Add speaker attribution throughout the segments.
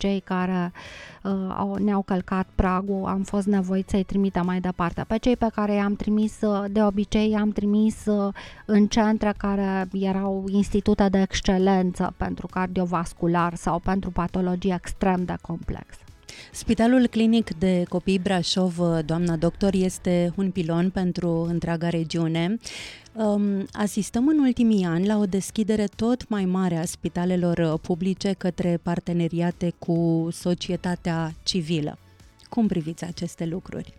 Speaker 1: cei care ne-au călcat pragul, am fost nevoiți să-i trimitem mai departe. Pe cei pe care i-am trimis, de obicei i-am trimis în centre care erau institute de excelență pentru cardiovascular sau pentru patologii extrem de complexe.
Speaker 2: Spitalul Clinic de Copii Brașov, doamna doctor, este un pilon pentru întreaga regiune. Asistăm în ultimii ani la o deschidere tot mai mare a spitalelor publice către parteneriate cu societatea civilă. Cum priviți aceste lucruri?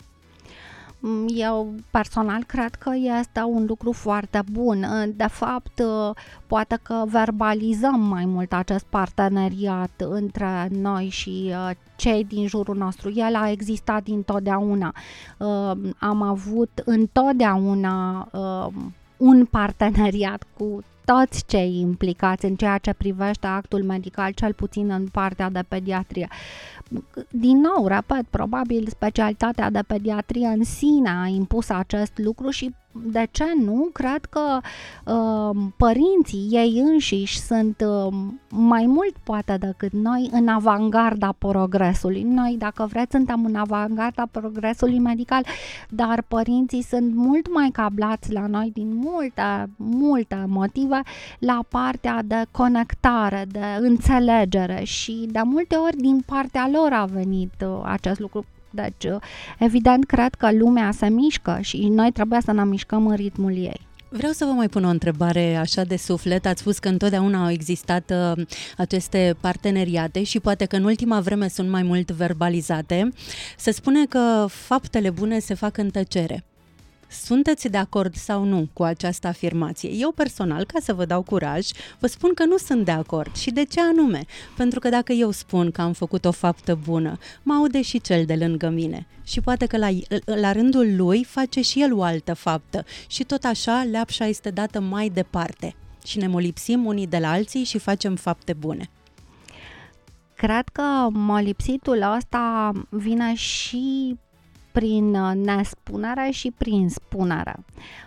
Speaker 1: Eu personal cred că este un lucru foarte bun. De fapt, poate că verbalizăm mai mult acest parteneriat între noi și cei din jurul nostru. El a existat dintotdeauna. Am avut întotdeauna un parteneriat cu toți cei implicați în ceea ce privește actul medical, cel puțin în partea de pediatrie. Din nou, repet, probabil specialitatea de pediatrie în sine a impus acest lucru și de ce nu? Cred că părinții ei înșiși sunt mai mult poate decât noi în avangarda progresului. Noi, dacă vreți, suntem în avangarda progresului medical, dar părinții sunt mult mai cablați la noi din multe motive la partea de conectare, de înțelegere și de multe ori din partea lor a venit acest lucru. Deci, evident, cred că lumea se mișcă și noi trebuie să ne mișcăm în ritmul ei.
Speaker 2: Vreau să vă mai pun o întrebare așa de suflet. Ați spus că întotdeauna au existat aceste parteneriate și poate că în ultima vreme sunt mai mult verbalizate. Se spune că faptele bune se fac în tăcere. Sunteți de acord sau nu cu această afirmație? Eu personal, ca să vă dau curaj, vă spun că nu sunt de acord. Și de ce anume? Pentru că dacă eu spun că am făcut o faptă bună, mă aude și cel de lângă mine. Și poate că la rândul lui face și el o altă faptă. Și tot așa leapșa este dată mai departe. Și ne molipsim unii de la alții și facem fapte bune.
Speaker 1: Cred că molipsitul ăsta vine și prin nespunere și prin spunere.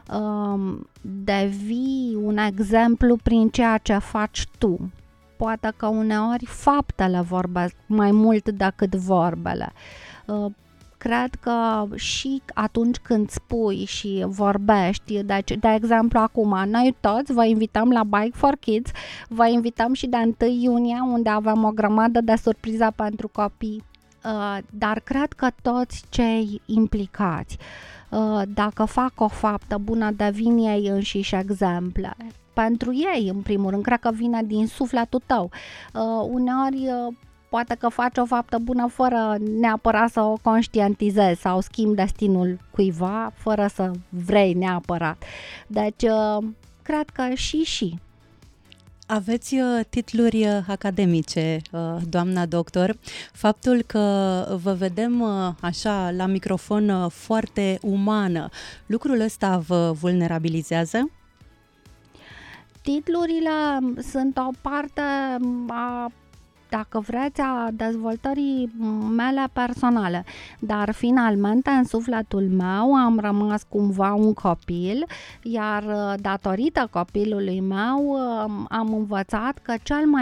Speaker 1: Devii un exemplu prin ceea ce faci tu. Poate că uneori faptele vorbesc mai mult decât vorbele. Cred că și atunci când spui și vorbești, deci, de exemplu acum, noi toți vă invităm la Bike for Kids, vă invităm și de 1 iunie unde avem o grămadă de surprize pentru copii. Dar cred că toți cei implicați, dacă fac o faptă bună, devin ei înșiși exemple. Pentru ei, în primul rând, cred că vine din sufletul tău. Uneori, poate că faci o faptă bună fără neapărat să o conștientizezi sau schimbi destinul cuiva, fără să vrei neapărat. Deci, cred că și.
Speaker 2: Aveți titluri academice, doamna doctor. Faptul că vă vedem așa la microfon foarte umană, lucrul ăsta vă vulnerabilizează?
Speaker 1: Titlurile sunt o parte a, dacă vreți, a dezvoltării mele personale, dar finalmente în sufletul meu am rămas cumva un copil, iar datorită copilului meu am învățat că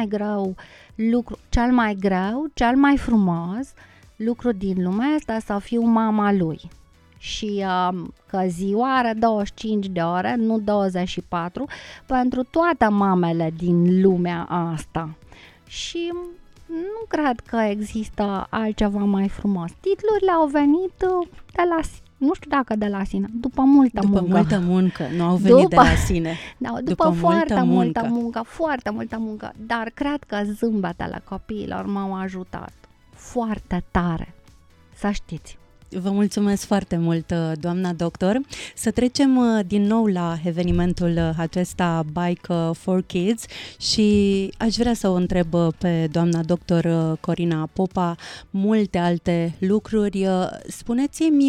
Speaker 1: cel mai frumos lucru din lume este să fiu mama lui. Și că ziua are 25 de ore, nu 24, pentru toate mamele din lumea asta. Și nu cred că există altceva mai frumos. Titlurile au venit de la, nu știu dacă de la sine, după multă
Speaker 2: muncă, nu au venit de la sine.
Speaker 1: Da, după foarte multă muncă, dar cred că zâmbetele copiilor m-au ajutat foarte tare, să știți.
Speaker 2: Vă mulțumesc foarte mult, doamna doctor. Să trecem din nou la evenimentul acesta Bike for Kids și aș vrea să o întreb pe doamna doctor Corina Popa multe alte lucruri. Spuneți-mi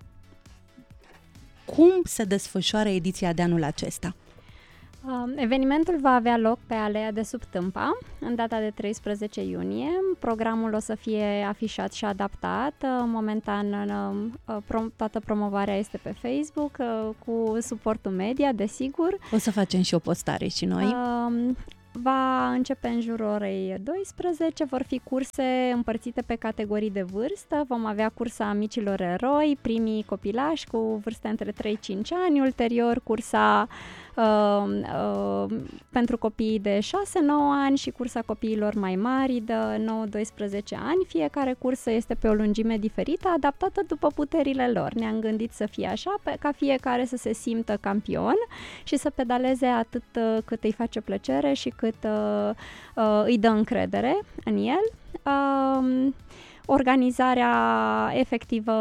Speaker 2: cum se desfășoară ediția de anul acesta?
Speaker 3: Evenimentul va avea loc pe Aleea de sub Tâmpa, în data de 13 iunie. Programul o să fie afișat și adaptat. Momentan toată promovarea este pe Facebook, cu suportul media, desigur.
Speaker 2: O să facem și o postare și noi.
Speaker 3: Va începe în jurul orei 12, vor fi curse împărțite pe categorii de vârstă. Vom avea cursa micilor eroi, primii copilași cu vârste între 3-5 ani, ulterior cursa pentru copiii de 6-9 ani și cursa copiilor mai mari de 9-12 ani. Fiecare cursă este pe o lungime diferită, adaptată după puterile lor. Ne-am gândit să fie așa, ca fiecare să se simtă campion și să pedaleze atât cât îi face plăcere și cât îi dă încredere în el. Organizarea efectivă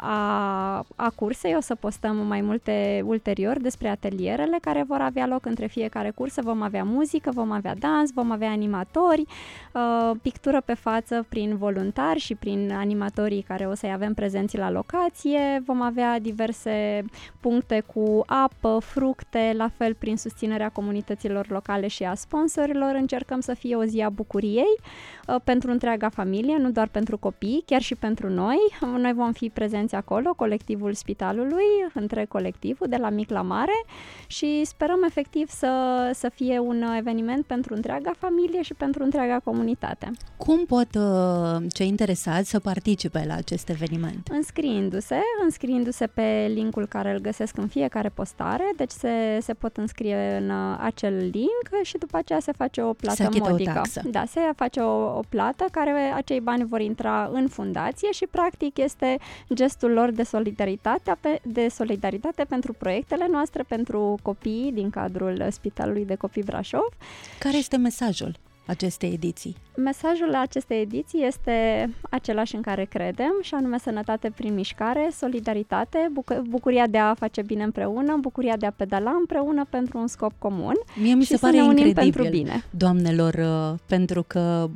Speaker 3: a cursei, o să postăm mai multe ulterior despre atelierele care vor avea loc între fiecare cursă. Vom avea muzică, vom avea dans, vom avea animatori, pictură pe față prin voluntari și prin animatorii care o să-i avem prezenți la locație. Vom avea diverse puncte cu apă, fructe, la fel prin susținerea comunităților locale și a sponsorilor. Încercăm să fie o zi a bucuriei pentru întreaga familie, nu doar pentru copii, chiar și pentru noi. Noi vom fi prezenți acolo, colectivul Spitalului, întreg colectivul, de la mic la mare, și sperăm efectiv să fie un eveniment pentru întreaga familie și pentru întreaga comunitate.
Speaker 2: Cum pot cei interesați să participe la acest eveniment?
Speaker 3: Înscriindu-se pe linkul care îl găsesc în fiecare postare, deci se pot înscrie în acel link și după aceea se face o plată modică.
Speaker 2: O taxă.
Speaker 3: Da, se face o plată, care acei bani vor intra în fundație și practic este gestul lor de solidaritate pentru proiectele noastre, pentru copii din cadrul Spitalului de Copii Brașov.
Speaker 2: Care este mesajul acestei ediții?
Speaker 3: Mesajul acestei ediții este același în care credem, și anume sănătate prin mișcare, solidaritate, bucuria de a face bine împreună, bucuria de a pedala împreună pentru un scop comun.
Speaker 2: Mie mi se pare incredibil,
Speaker 3: pentru bine.
Speaker 2: Doamnelor, pentru că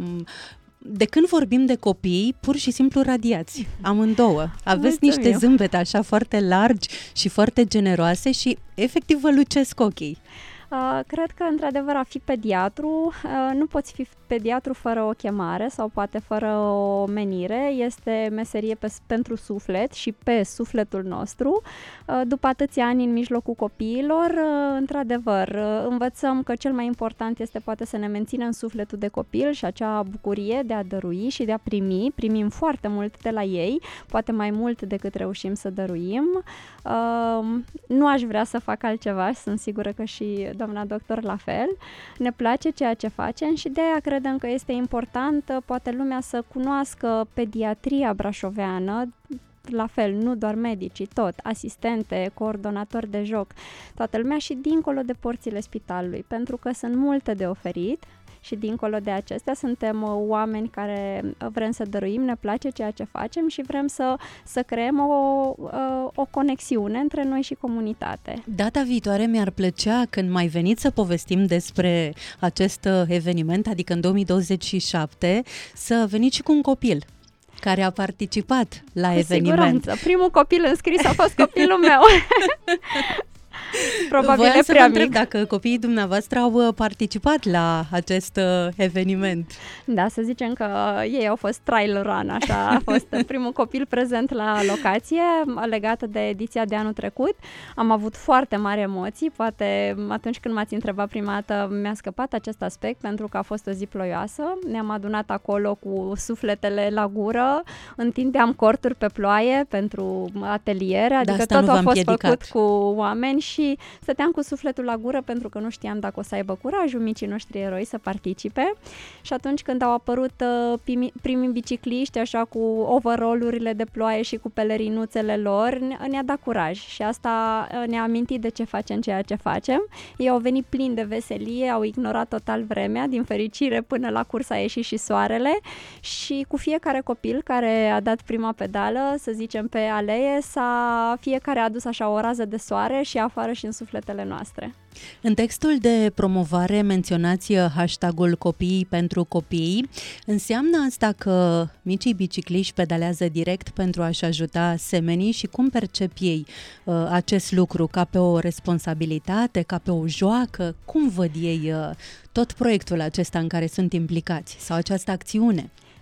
Speaker 2: de când vorbim de copii, pur și simplu radiați, amândouă. Aveți niște zâmbete așa foarte largi și foarte generoase și efectiv vă lucesc ochii.
Speaker 3: Cred că, într-adevăr, a fi pediatru, nu poți fi pediatru fără o chemare sau poate fără o menire. Este meserie pentru suflet și pe sufletul nostru. După atâția ani în mijlocul copiilor, într-adevăr, învățăm că cel mai important este poate să ne menținem sufletul de copil și acea bucurie de a dărui și de a primi. Primim foarte mult de la ei, poate mai mult decât reușim să dăruim. Nu aș vrea să fac altceva, sunt sigură că și doamna doctor la fel. Ne place ceea ce facem și de aia credem că este important poate lumea să cunoască pediatria brașoveană, la fel, nu doar medicii, tot, asistente, coordonatori de joc, toată lumea, și dincolo de porțile spitalului, pentru că sunt multe de oferit. Și dincolo de acestea suntem oameni care vrem să dăruim, ne place ceea ce facem și vrem să creăm o conexiune între noi și comunitate.
Speaker 2: Data viitoare mi-ar plăcea, când mai veniți să povestim despre acest eveniment, adică în 2027, să veniți și cu un copil care a participat la eveniment. Cu
Speaker 3: siguranță. Primul copil înscris a fost copilul meu. Probabil
Speaker 2: voiam să vă întreb
Speaker 3: mic.
Speaker 2: dacă copiii dumneavoastră au participat la acest eveniment.
Speaker 3: Da, să zicem că ei au fost trial run, așa a fost primul copil prezent la locație, legată de ediția de anul trecut. Am avut foarte mari emoții, poate atunci când m-ați întrebat prima dată mi-a scăpat acest aspect, pentru că a fost o zi ploioasă. Ne-am adunat acolo cu sufletele la gură, întindeam corturi pe ploaie pentru ateliere, adică totul a fost făcut cu oameni și stăteam cu sufletul la gură pentru că nu știam dacă o să aibă curajul micii noștri eroi să participe. Și atunci când au apărut primii bicicliști, așa cu overall-urile de ploaie și cu pelerinuțele lor, ne-a dat curaj și asta ne-a amintit de ce facem ceea ce facem. Ei au venit plini de veselie, au ignorat total vremea, din fericire până la curs a ieșit și soarele, și cu fiecare copil care a dat prima pedală, să zicem pe alee, fiecare a adus așa o rază de soare și afară și în sufletele noastre.
Speaker 2: În textul de promovare menționați hashtagul Copiii pentru Copii. Înseamnă asta că micii bicicliști pedalează direct pentru a-și ajuta semenii și cum percep ei acest lucru? Ca pe o responsabilitate, ca pe o joacă? Cum văd ei tot proiectul acesta în care sunt implicați sau această acțiune?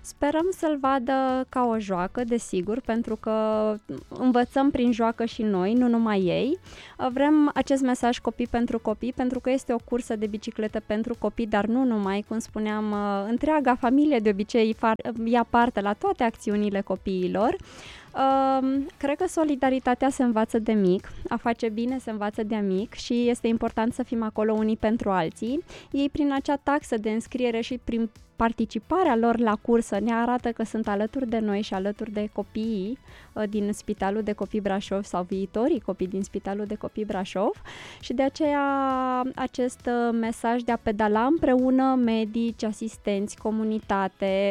Speaker 3: Sperăm să-l vadă ca o joacă, desigur, pentru că învățăm prin joacă și noi, nu numai ei. Vrem acest mesaj copii, pentru că este o cursă de bicicletă pentru copii, dar nu numai, cum spuneam, întreaga familie de obicei ia parte la toate acțiunile copiilor. Cred că solidaritatea se învață de mic, a face bine se învață de mic și este important să fim acolo unii pentru alții. Ei, prin acea taxă de înscriere și prin participarea lor la cursă, ne arată că sunt alături de noi și alături de copiii din Spitalul de Copii Brașov sau viitorii copii din Spitalul de Copii Brașov, și de aceea acest mesaj de a pedala împreună medici, asistenți, comunitate,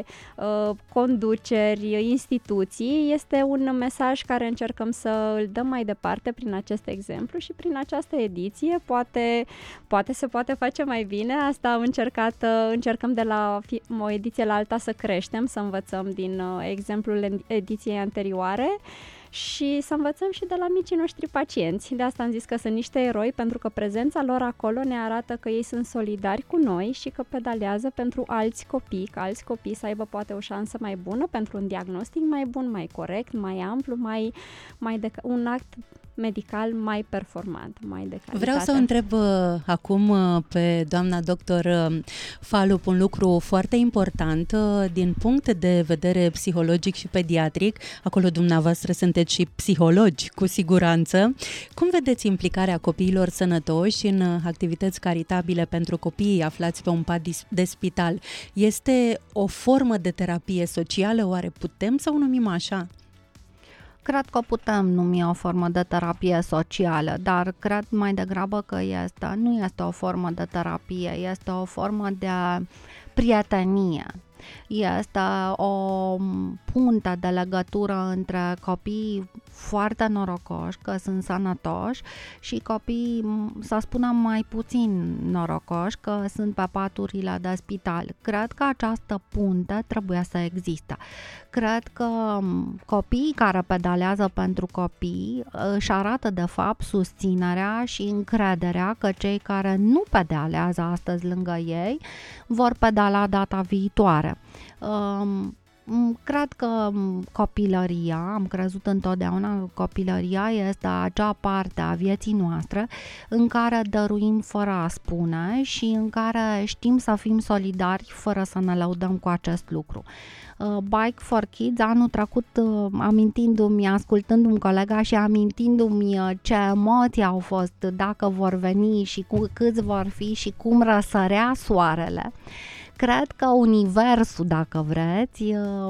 Speaker 3: conduceri, instituții, este un mesaj care încercăm să îl dăm mai departe prin acest exemplu și prin această ediție. Poate se poate face mai bine, asta am încercăm de la o ediție la alta să creștem, să învățăm din exemplul ediției anterioare și să învățăm și de la micii noștri pacienți. De asta am zis că sunt niște eroi, pentru că prezența lor acolo ne arată că ei sunt solidari cu noi și că pedalează pentru alți copii, ca alți copii să aibă poate o șansă mai bună pentru un diagnostic mai bun, mai corect, mai amplu, un act medical mai performant, mai de calitate.
Speaker 2: Vreau să o întreb acum pe doamna doctor Falup un lucru foarte important din punct de vedere psihologic și pediatric. Acolo dumneavoastră sunteți și psihologi, cu siguranță. Cum vedeți implicarea copiilor sănătoși în activități caritabile pentru copiii aflați pe un pat de spital? Este o formă de terapie socială? Oare putem să o numim așa?
Speaker 1: Cred că putem numi o formă de terapie socială, dar cred mai degrabă că nu este o formă de terapie, este o formă de prietenie. Este o punte de legătură între copii foarte norocoși, că sunt sănătoși, și copii, să spunem, mai puțin norocoși, că sunt pe paturile de spital. Cred că această punte trebuie să existe. Cred că copiii care pedalează pentru copii își arată de fapt susținerea și încrederea că cei care nu pedalează astăzi lângă ei vor pedala data viitoare. Cred că copilăria, am crezut întotdeauna că copilăria este acea parte a vieții noastre în care dăruim fără a spune și în care știm să fim solidari fără să ne lăudăm cu acest lucru. Bike for Kids, anul trecut, ascultându-mi colega și amintindu-mi ce emoții au fost, dacă vor veni și câți vor fi și cum răsărea soarele, cred că universul, dacă vreți,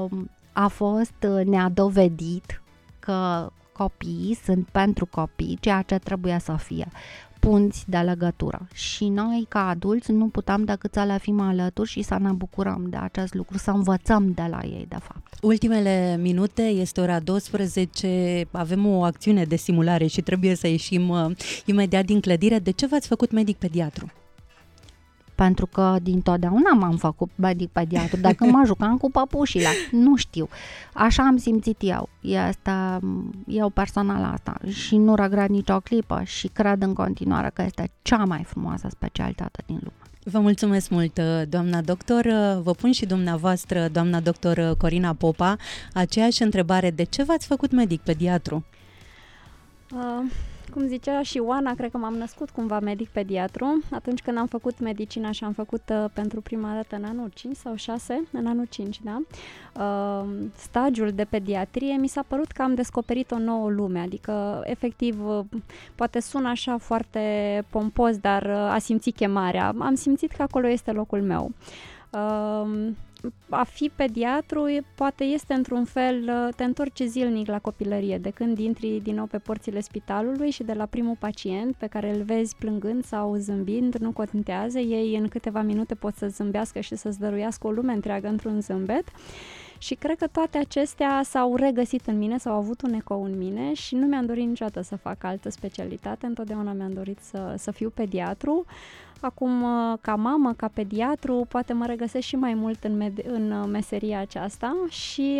Speaker 1: ne-a dovedit că copiii sunt pentru copii, ceea ce trebuie să fie, punți de legătură. Și noi, ca adulți, nu putem decât să le fim alături și să ne bucurăm de acest lucru, să învățăm de la ei, de fapt.
Speaker 2: Ultimele minute, este ora 12, avem o acțiune de simulare și trebuie să ieșim imediat din clădire. De ce v-ați făcut medic pediatru?
Speaker 1: Pentru că dintotdeauna m-am făcut medic pediatru, de când mă jucam cu păpușile, nu știu, așa am simțit eu, eu personal asta și nu regret nicio clipă și cred în continuare că este cea mai frumoasă specialitate din lume.
Speaker 2: Vă mulțumesc mult, doamna doctor. Vă pun și dumneavoastră, doamna doctor Corina Popa, aceeași întrebare. De ce v-ați făcut medic pediatru?
Speaker 3: Cum zicea și Oana, cred că m-am născut cumva medic pediatru. Atunci când am făcut medicina și am făcut pentru prima dată în anul 5 sau 6, în anul 5, da, stagiul de pediatrie, mi s-a părut că am descoperit o nouă lume, adică efectiv poate sună așa foarte pompos, dar a simțit chemarea. Am simțit că acolo este locul meu. A fi pediatru poate este într-un fel, te întorci zilnic la copilărie, de când intri din nou pe porțile spitalului și de la primul pacient pe care îl vezi plângând sau zâmbind, nu contează, ei în câteva minute pot să zâmbească și să-ți dăruiască o lume întreagă într-un zâmbet. Și cred că toate acestea s-au regăsit în mine, s-au avut un ecou în mine și nu mi-am dorit niciodată să fac altă specialitate, întotdeauna mi-am dorit să fiu pediatru. Acum, ca mamă, ca pediatru, poate mă regăsesc și mai mult în meseria aceasta și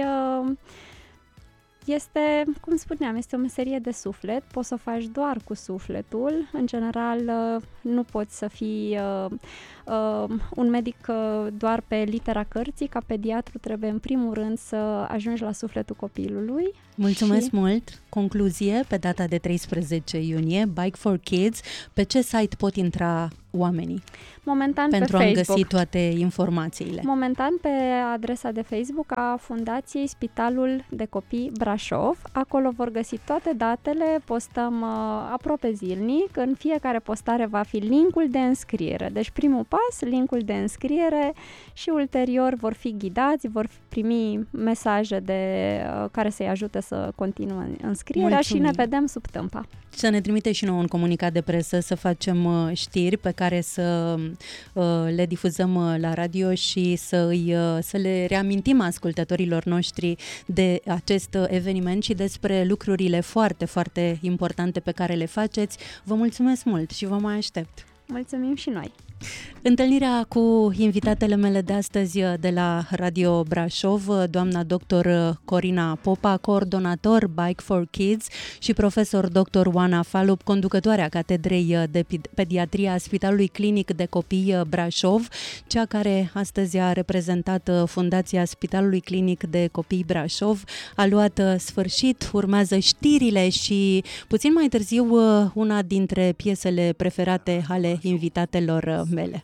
Speaker 3: este, cum spuneam, este o meserie de suflet, poți să o faci doar cu sufletul, în general nu poți să fii un medic doar pe litera cărții. Ca pediatru trebuie în primul rând să ajungi la sufletul copilului.
Speaker 2: Mulțumesc mult! Concluzie, pe data de 13 iunie, Bike for Kids, pe ce site pot intra oamenii?
Speaker 3: Momentan
Speaker 2: pentru
Speaker 3: pe
Speaker 2: a
Speaker 3: Facebook.
Speaker 2: găsi toate informațiile.
Speaker 3: Momentan pe adresa de Facebook a Fundației Spitalul de Copii Brașov. Acolo vor găsi toate datele, postăm aproape zilnic. În fiecare postare va fi linkul de înscriere. Deci primul pas, linkul de înscriere și ulterior vor fi ghidați, vor primi mesaje care să-i ajute să continue înscrierea. Și ne vedem sub Tâmpa.
Speaker 2: Să ne trimite și nouă un comunicat de presă, să facem știri pe care să le difuzăm la radio și să le reamintim ascultătorilor noștri de acest eveniment și despre lucrurile foarte, foarte importante pe care le faceți. Vă mulțumesc mult și vă mai aștept!
Speaker 3: Mulțumim și noi!
Speaker 2: Întâlnirea cu invitatele mele de astăzi de la Radio Brașov, doamna dr. Corina Popa, coordonator Bike for Kids și profesor dr. Oana Falup, conducătoarea Catedrei de Pediatrie a Spitalului Clinic de Copii Brașov, cea care astăzi a reprezentat Fundația Spitalului Clinic de Copii Brașov, a luat sfârșit, urmează știrile și puțin mai târziu una dintre piesele preferate ale invitatelor mele.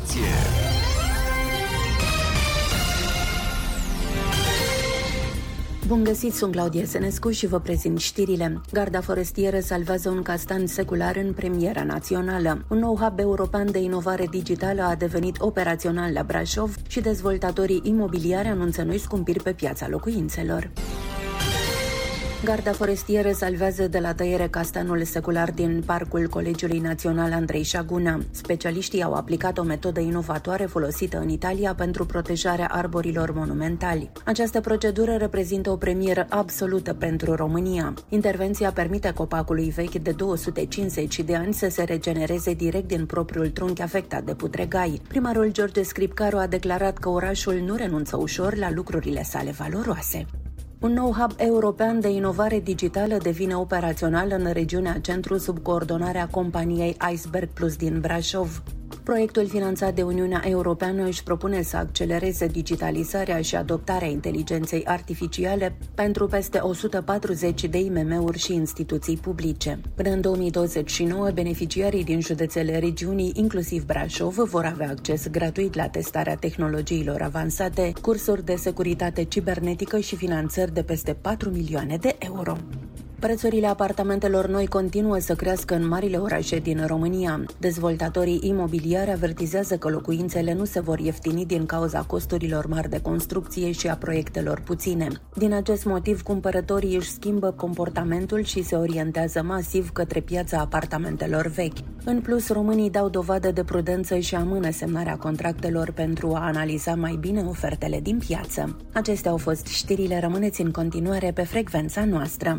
Speaker 2: Bun găsit, sunt Claudia Senescu și vă prezint știrile. Garda forestieră salvează un castan secular în premiera națională. Un nou hub european de inovare digitală a devenit operațional la Brașov și dezvoltatorii imobiliari anunță noi scumpiri pe piața locuințelor. Garda forestieră salvează de la tăiere castanul secular din Parcul Colegiului Național Andrei Șaguna. Specialiștii au aplicat o metodă inovatoare folosită în Italia pentru protejarea arborilor monumentali. Această procedură reprezintă o premieră absolută pentru România. Intervenția permite copacului vechi de 250 de ani să se regenereze direct din propriul trunchi afectat de putregai. Primarul George Scripcaru a declarat că orașul nu renunță ușor la lucrurile sale valoroase. Un nou hub european de inovare digitală devine operațional în regiunea Centru sub coordonarea companiei Iceberg Plus din Brașov. Proiectul finanțat de Uniunea Europeană își propune să accelereze digitalizarea și adoptarea inteligenței artificiale pentru peste 140 de IMM-uri și instituții publice. Până în 2029, beneficiarii din județele regiunii, inclusiv Brașov, vor avea acces gratuit la testarea tehnologiilor avansate, cursuri de securitate cibernetică și finanțări de peste 4 milioane de euro. Prețurile apartamentelor noi continuă să crească în marile orașe din România. Dezvoltatorii imobiliari avertizează că locuințele nu se vor ieftini din cauza costurilor mari de construcție și a proiectelor puține. Din acest motiv, cumpărătorii își schimbă comportamentul și se orientează masiv către piața apartamentelor vechi. În plus, românii dau dovadă de prudență și amână semnarea contractelor pentru a analiza mai bine ofertele din piață. Acestea au fost știrile, rămâneți în continuare pe frecvența noastră.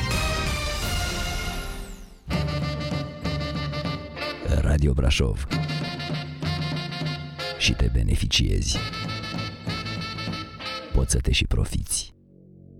Speaker 4: Radio Brașov. Și te beneficiezi. Poți să te și profiți.